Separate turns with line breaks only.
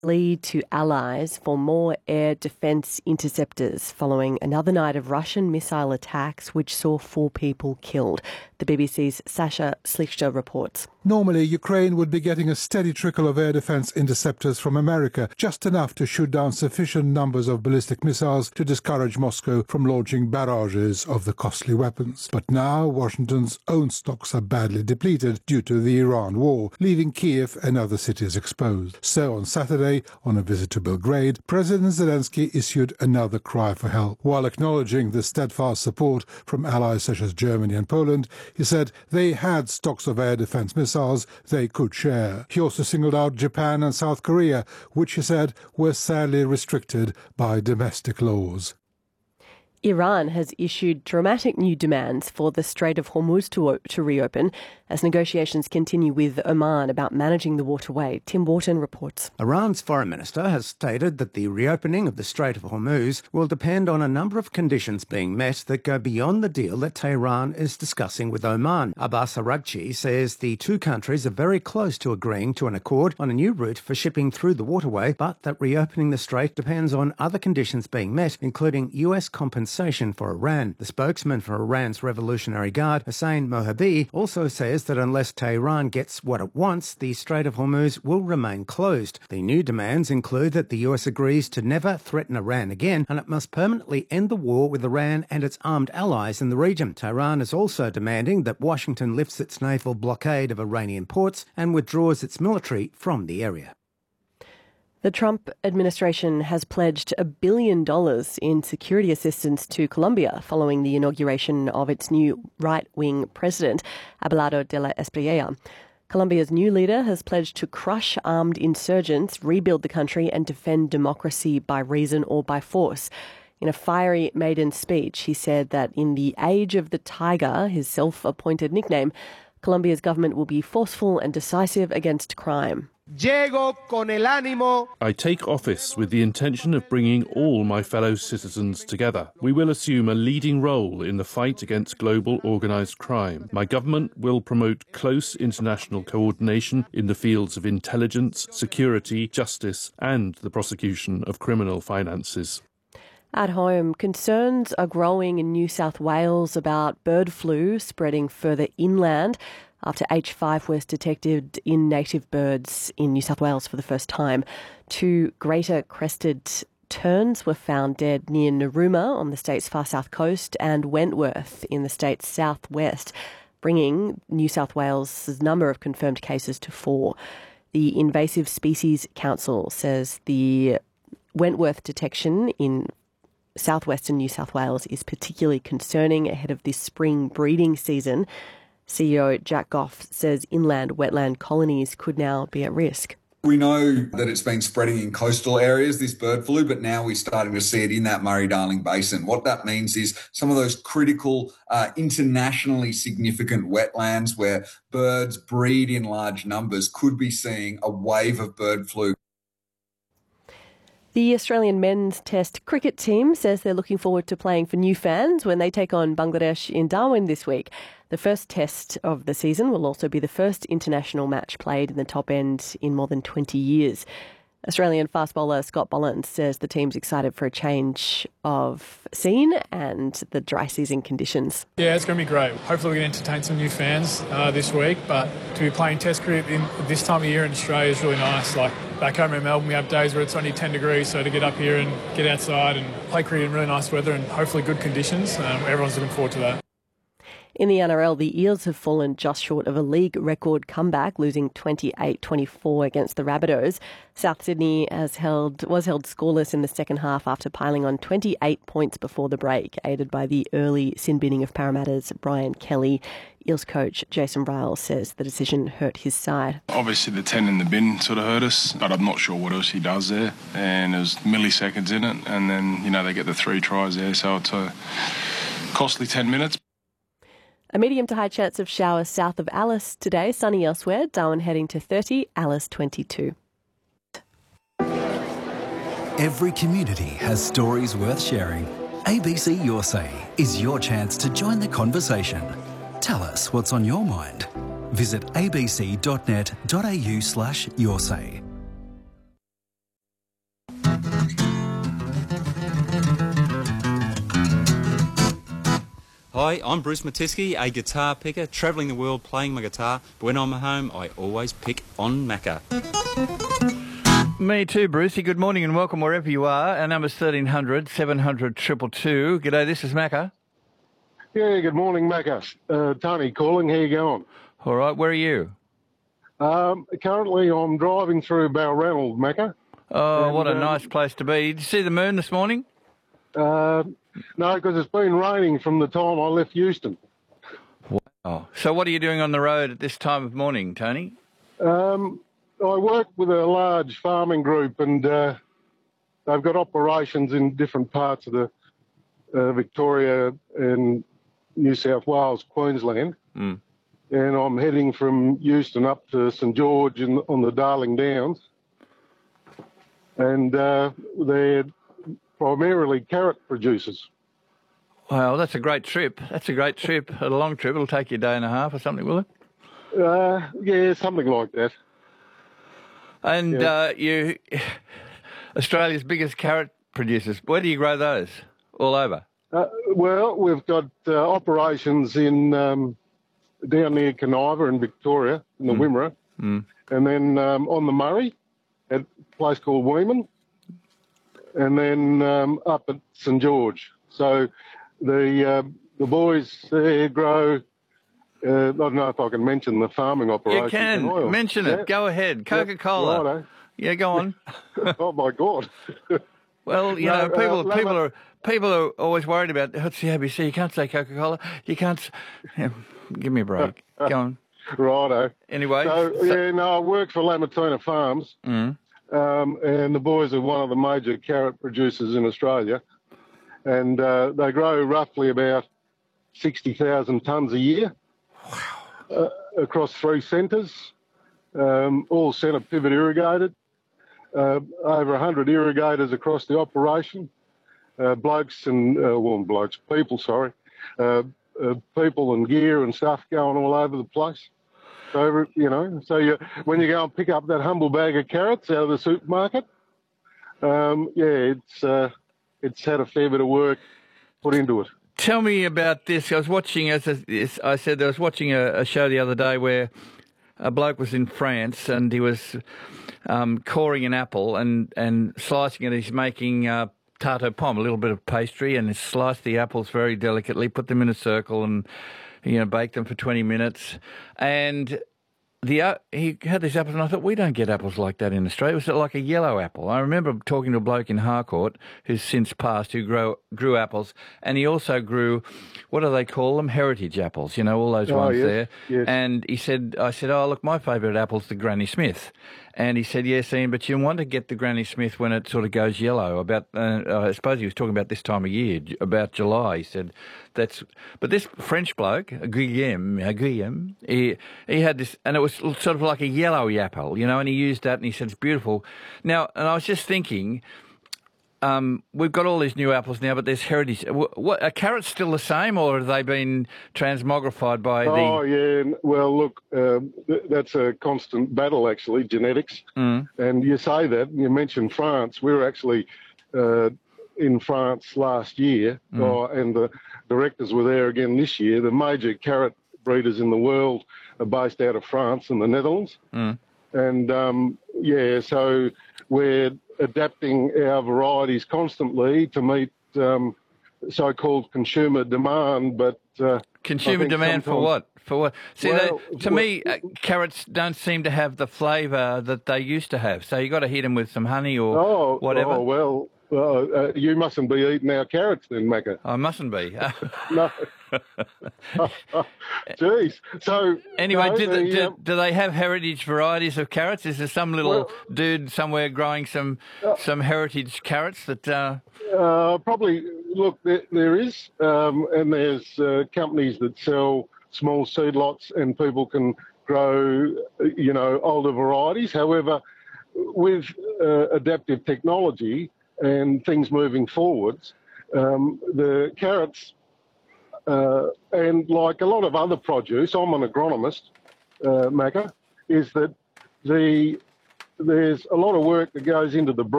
Lead to allies for more air defence interceptors following another night of Russian missile attacks which saw 4 people killed. The BBC's Sasha Slichter reports.
Normally, Ukraine would be getting a steady trickle of air defence interceptors from America, just enough to shoot down sufficient numbers of ballistic missiles to discourage Moscow from launching barrages of the costly weapons. But now, Washington's own stocks are badly depleted due to the Iran war, leaving Kiev and other cities exposed. So on Saturday, on a visit to Belgrade, President Zelensky issued another cry for help. While acknowledging the steadfast support from allies such as Germany and Poland, he said they had stocks of air defence missiles they could share. He also singled out Japan and South Korea, which he said were sadly restricted by domestic laws.
Iran has issued dramatic new demands for the Strait of Hormuz to reopen as negotiations continue with Oman about managing the waterway. Tim Wharton reports.
Iran's foreign minister has stated that the reopening of the Strait of Hormuz will depend on a number of conditions being met that go beyond the deal that Tehran is discussing with Oman. Abbas Araghchi says the two countries are very close to agreeing to an accord on a new route for shipping through the waterway, but that reopening the strait depends on other conditions being met, including US compensation for Iran. The spokesman for Iran's Revolutionary Guard, Hossein Mohabi, also says that unless Tehran gets what it wants, the Strait of Hormuz will remain closed. The new demands include that the US agrees to never threaten Iran again, and it must permanently end the war with Iran and its armed allies in the region. Tehran is also demanding that Washington lifts its naval blockade of Iranian ports and withdraws its military from the area.
The Trump administration has pledged $1 billion in security assistance to Colombia following the inauguration of its new right-wing president, Abelardo de la Espriella. Colombia's new leader has pledged to crush armed insurgents, rebuild the country and defend democracy by reason or by force. In a fiery maiden speech, he said that in the age of the tiger, his self-appointed nickname, Colombia's government will be forceful and decisive against crime.
I take office with the intention of bringing all my fellow citizens together. We will assume a leading role in the fight against global organised crime. My government will promote close international coordination in the fields of intelligence, security, justice and the prosecution of criminal finances.
At home, concerns are growing in New South Wales about bird flu spreading further inland after H5 was detected in native birds in New South Wales for the first time. 2 greater crested terns were found dead near Narooma on the state's far south coast and Wentworth in the state's southwest, bringing New South Wales' number of confirmed cases to 4. The Invasive Species Council says the Wentworth detection in southwestern New South Wales is particularly concerning ahead of this spring breeding season. CEO Jack Goff says inland wetland colonies could now be at risk.
We know that it's been spreading in coastal areas, this bird flu, but now we're starting to see it in that Murray-Darling Basin. What that means is some of those critical, internationally significant wetlands where birds breed in large numbers could be seeing a wave of bird flu.
The Australian men's Test cricket team says they're looking forward to playing for new fans when they take on Bangladesh in Darwin this week. The first test of the season will also be the first international match played in the top end in more than 20 years. Australian fast bowler Scott Boland says the team's excited for a change of scene and the dry season conditions.
Yeah, it's going to be great. Hopefully we can entertain some new fans this week, but to be playing Test cricket in this time of year in Australia is really nice. Like back home in Melbourne, we have days where it's only 10 degrees, so to get up here and get outside and play cricket in really nice weather and hopefully good conditions, everyone's looking forward to that.
In the NRL, the Eels have fallen just short of a league record comeback, losing 28-24 against the Rabbitohs. South Sydney was held scoreless in the second half after piling on 28 points before the break, aided by the early sin binning of Parramatta's Brian Kelly. Eels coach Jason Ryall says the decision hurt his side.
Obviously the 10 in the bin sort of hurt us, but I'm not sure what else he does there. And there's milliseconds in it, and then, they get the 3 tries there, so it's a costly 10 minutes.
A medium to high chance of showers south of Alice today, sunny elsewhere. Darwin heading to 30, Alice 22.
Every community has stories worth sharing. ABC Your Say is your chance to join the conversation. Tell us what's on your mind. Visit abc.net.au/yoursay.
Hi, I'm Bruce Matisky, a guitar picker, travelling the world playing my guitar. But when I'm at home, I always pick on Macca.
Me too, Brucey. Good morning and welcome wherever you are. Our number's 1300 700 222. G'day, this is Macca.
Yeah, good morning, Macca. Tony calling. How you going?
All right, where are you?
Currently, I'm driving through Balranald, Macca.
Oh, what a nice place to be. Did you see the moon this morning?
No, because it's been raining from the time I left Euston.
Wow. So what are you doing on the road at this time of morning, Tony?
I work with a large farming group, and they've got operations in different parts of the Victoria and New South Wales, Queensland. And I'm heading from Euston up to St George on the Darling Downs. And they're primarily carrot producers.
Wow, that's a great trip. That's a great trip. A long trip. It'll take you a day and a half or something, will it?
Yeah, something like that.
And you, Australia's biggest carrot producers, where do you grow those? All over?
Well, we've got operations in down near Caniva in Victoria, in the Wimmera, and then on the Murray at a place called Weeman, and then up at St George. So the boys there grow. I don't know if I can mention the farming operation.
You can. Mention it. Yeah. Go ahead. Coca-Cola.
Righto.
Yeah, go on.
Oh, my God.
Well, you know, people are always worried about, what's the ABC? You can't say Coca-Cola. You can't... give me a break. Go on.
Righto.
Anyway.
I work for Lamatuna Farms, and the boys are one of the major carrot producers in Australia, and they grow roughly about 60,000 tonnes a year. Wow. Across 3 centres, all centre pivot irrigated, over 100 irrigators across the operation, people and gear and stuff going all over the place. So, when you go and pick up that humble bag of carrots out of the supermarket, it's had a fair bit of work put into it.
Tell me about this. I was watching, as I said, I was watching a show the other day where a bloke was in France and he was coring an apple and slicing it. He's making tarte aux pommes, a little bit of pastry, and he sliced the apples very delicately, put them in a circle and, bake them for 20 minutes. And he had these apples, and I thought, we don't get apples like that in Australia. It was like a yellow apple. I remember talking to a bloke in Harcourt who's since passed, who grew apples, and he also grew, what do they call them? Heritage apples, all those ones there. Yes. And I said, oh, look, my favourite apple's the Granny Smith. And he said, yes, Ian, but you want to get the Granny Smith when it sort of goes yellow. About, I suppose he was talking about this time of year, about July. He said, but this French bloke, Guillaume, he had this, and it was sort of like a yellow apple, and he used that, and he said, it's beautiful. Now, and I was just thinking, we've got all these new apples now, but there's heritage. What, are carrots still the same, or have they been transmogrified by
Oh, yeah. Well, look, that's a constant battle, actually, genetics. And you say that, you mentioned France. We were actually in France last year, and the directors were there again this year. The major carrot breeders in the world are based out of France and the Netherlands. And, so we're adapting our varieties constantly to meet so-called consumer demand, but...
consumer demand for what? For what? See, to me, carrots don't seem to have the flavour that they used to have. So you got to hit them with some honey or whatever.
Oh, well, you mustn't be eating our carrots then, Macca.
I mustn't be.
No. Jeez. So
anyway, do they have heritage varieties of carrots? Is there some little dude somewhere growing some heritage carrots that?
Probably. Look, there is, and there's companies that sell small seed lots, and people can grow, older varieties. However, with adaptive technology and things moving forwards, the carrots, and like a lot of other produce, I'm an agronomist, Macca, is that there's a lot of work that goes into the